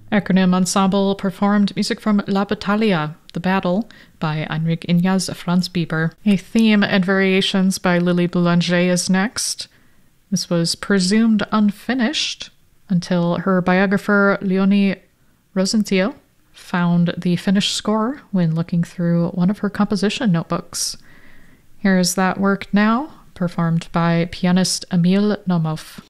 Acronym Ensemble performed music from La Battaglia, The Battle, by Heinrich Ignaz Franz Bieber. A theme and variations by Lily Boulanger is next. This was presumed unfinished until her biographer Leonie Rosenthal found the finished score when looking through one of her composition notebooks. Here is that work now, performed by pianist Emil Nomov.